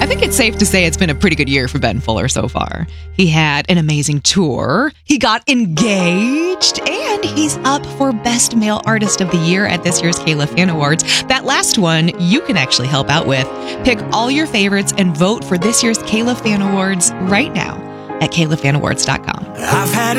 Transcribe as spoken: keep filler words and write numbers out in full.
think it's safe to say it's been a pretty good year for Ben Fuller so far. He had an amazing tour, he got engaged, and he's up for Best Male Artist of the Year at this year's Kayla Fan Awards. That last one you can actually help out with. Pick all your favorites and vote for this year's Kayla Fan Awards right now at kayla fan awards dot com. I've had